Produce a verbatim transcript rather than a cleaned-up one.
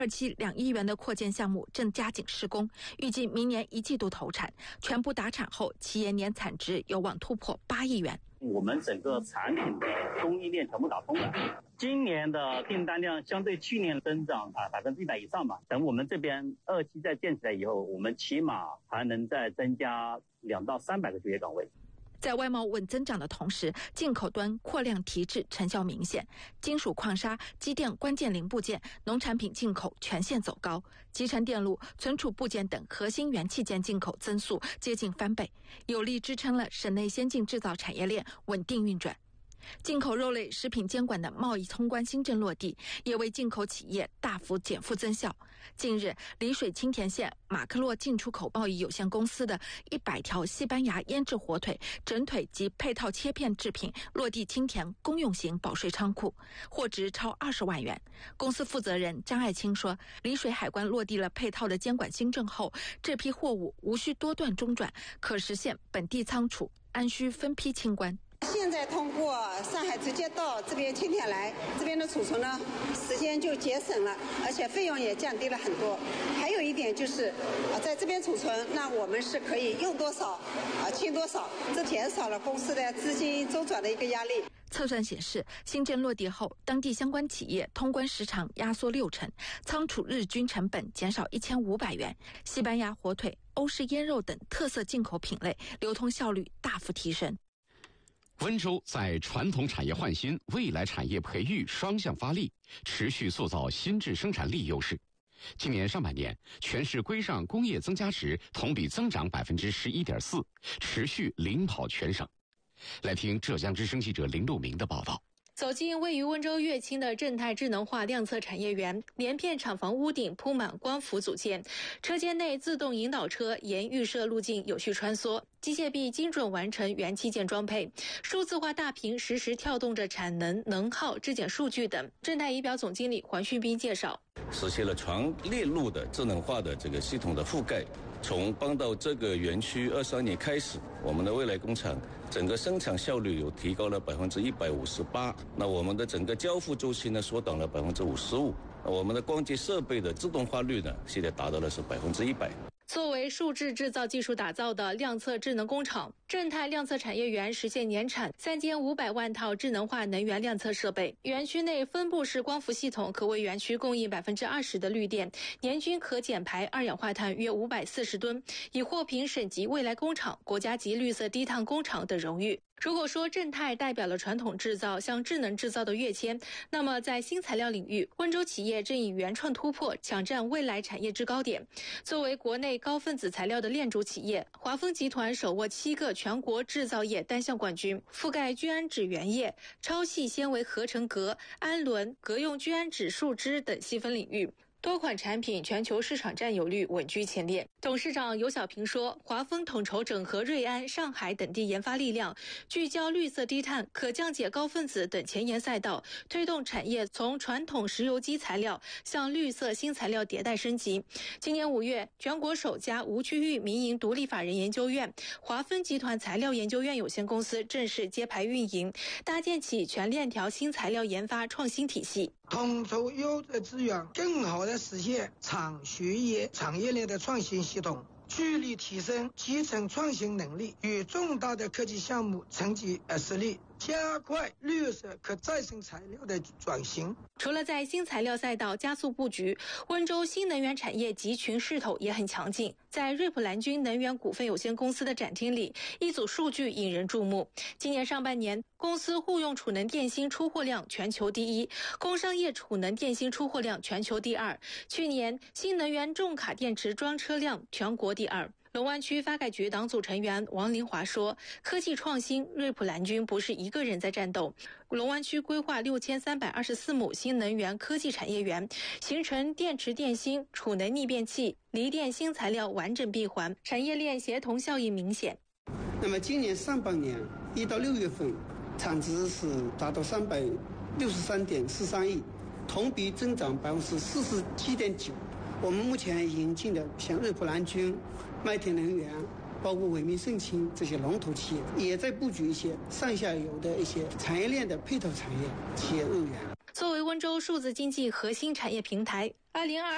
二期两亿元的扩建项目正加紧施工，预计明年一季度投产，全部达产后，企业年产值有望突破八亿元。 我们整个产品的供应链全部打通了，今年的订单量相对去年增长啊百分之一百以上嘛。等我们这边二期再建起来以后，我们起码还能再增加两到三百个就业岗位。 在外贸稳增长的同时，进口端扩量提质成效明显，金属矿砂、机电关键零部件、农产品进口全线走高，集成电路、存储部件等核心元器件进口增速接近翻倍，有力支撑了省内先进制造产业链稳定运转。进口肉类食品监管的贸易通关新政落地，也为进口企业大幅减负增效。近日，丽水青田县马克洛进出口贸易有限公司的一百条西班牙腌制火腿、整腿及配套切片制品落地青田公用型保税仓库，货值超二十万元。公司负责人张爱清说，丽水海关落地了配套的监管新政后，这批货物无需多段中转，可实现本地仓储按需分批清关。 现在通过上海直接到这边青田来，这边的储存呢，时间就节省了，而且费用也降低了很多。还有一点就是，啊，在这边储存，那我们是可以用多少啊清多少，这减少了公司的资金周转的一个压力。 测算显示，新政落地后，当地相关企业通关时长压缩六成，仓储日均成本减少一千五百元，西班牙火腿、欧式腌肉等特色进口品类流通效率大幅提升。 温州在传统产业换新、未来产业培育双向发力，持续塑造新质生产力优势。今年上半年，全市规上工业增加值同比增长百分之十一点四，持续领跑全省。来听浙江之声记者林路明的报道。 走进位于温州乐清的正泰智能化量测产业园，连片厂房屋顶铺满光伏组件，车间内自动引导车沿预设路径有序穿梭，机械臂精准完成元器件装配，数字化大屏实时跳动着产能、能耗、质检数据等。正泰仪表总经理黄旭斌介绍， 实现了全链路的智能化的这个系统的覆盖。从搬到这个园区二三年开始，我们的未来工厂整个生产效率有提高了百分之一百五十八，那我们的整个交付周期呢缩短了百分之五十五，那我们的光机设备的自动化率呢现在达到了是百分之一百。 作为数字制造技术打造的量测智能工厂，正泰量测产业园实现年产三千五百万套智能化能源量测设备。园区内分布式光伏系统可为园区供应百分之二十的绿电，年均可减排二氧化碳约五百四十吨，已获评省级未来工厂、国家级绿色低碳工厂等荣誉。如果说正泰代表了传统制造向智能制造的跃迁，那么在新材料领域，温州企业正以原创突破抢占未来产业制高点。作为国内高分子材料的链主企业，华丰集团手握七个全国制造业单项冠军，覆盖聚氨酯原液、超细纤维合成镉、氨纶、镉用聚氨酯树脂等细分领域。多款产品全球市场占有率稳居前列。董事长尤小平说，华丰统筹整合瑞安、上海等地研发力量，聚焦绿色低碳、可降解高分子等前沿赛道，推动产业从传统石油基材料向绿色新材料迭代升级。今年五月，全国首家无区域民营独立法人研究院华丰集团材料研究院有限公司正式揭牌运营，搭建起全链条新材料研发创新体系， 统筹优质资源，更好地实现产学业产业链的创新系统，聚力提升集成创新能力与重大的科技项目承接实力，加快绿色可再生材料的转型。 除了在新材料赛道加速布局，温州新能源产业集群势头也很强劲。在瑞普蓝军能源股份有限公司的展厅里，一组数据引人注目。今年上半年，公司户用储能电芯出货量全球第一，工商业储能电芯出货量全球第二。去年，新能源重卡电池装车辆全国第二。龙湾区发改局党组成员王林华说，科技创新瑞普蓝军不是一个人在战斗。龙湾区规划六千三百二十四亩新能源科技产业园，形成电池电芯、储能逆变器、锂电新材料完整闭环，产业链协同效应明显。 那么今年上半年一到六月份，产值是达到三百六十三点四三亿，同比增长百分之四十七点九。我们目前引进的像瑞普蓝军、麦田能源，包括伟明盛清这些龙头企业，也在布局一些上下游的一些产业链的配套产业企业入园。 作为温州数字经济核心产业平台，二零二二